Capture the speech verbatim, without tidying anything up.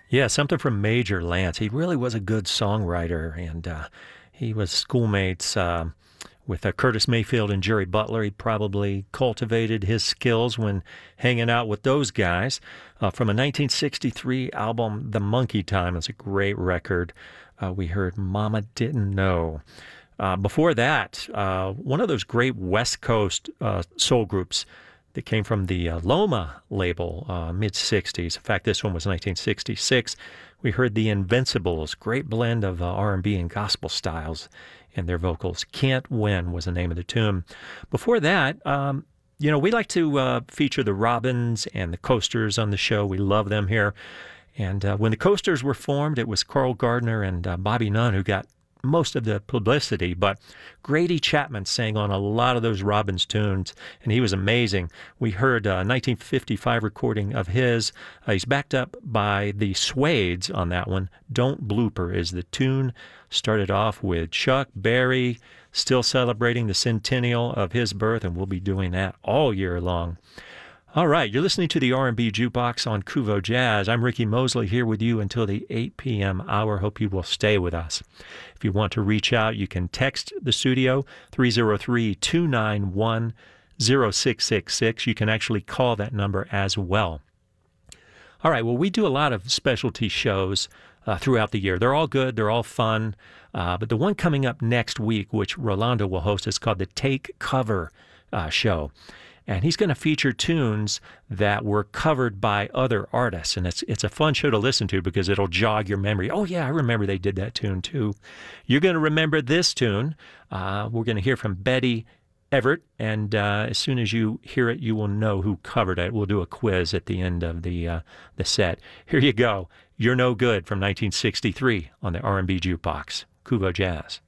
Yeah, something from Major Lance. He really was a good songwriter, and uh, he was schoolmates uh, with uh, Curtis Mayfield and Jerry Butler. He probably cultivated his skills when hanging out with those guys. Uh, from a nineteen sixty-three album, The Monkey Time. It's a great record. Uh, we heard Mama Didn't Know. Uh, before that, uh, one of those great West Coast uh, soul groups that came from the uh, Loma label, uh, mid-sixties. In fact, this one was nineteen sixty-six. We heard the Invincibles, great blend of uh, R and B and gospel styles in their vocals. Can't Win was the name of the tune. Before that, um, you know, we like to uh, feature the Robins and the Coasters on the show. We love them here. And uh, when the Coasters were formed, it was Carl Gardner and uh, Bobby Nunn who got most of the publicity, but Grady Chapman sang on a lot of those Robins tunes, and he was amazing. We heard a nineteen fifty-five recording of his. Uh, he's backed up by the Suedes on that one. Don't Blooper is the tune. Started off with Chuck Berry, still celebrating the centennial of his birth, and we'll be doing that all year long. All right, you're listening to the R and B Jukebox on Kuvo Jazz. I'm Ricky Mosley here with you until the eight p.m. hour. Hope you will stay with us. If you want to reach out, you can text the studio, three oh three, two nine one, oh six six six. You can actually call that number as well. All right, well, we do a lot of specialty shows uh, throughout the year. They're all good. They're all fun. Uh, but the one coming up next week, which Rolando will host, is called the Take Cover uh, Show. And he's going to feature tunes that were covered by other artists. And it's it's a fun show to listen to because it'll jog your memory. Oh, yeah, I remember they did that tune, too. You're going to remember this tune. Uh, we're going to hear from Betty Everett. And uh, as soon as you hear it, you will know who covered it. We'll do a quiz at the end of the, uh, the set. Here you go. You're No Good from nineteen sixty-three on the R and B Jukebox. Kuvo Jazz.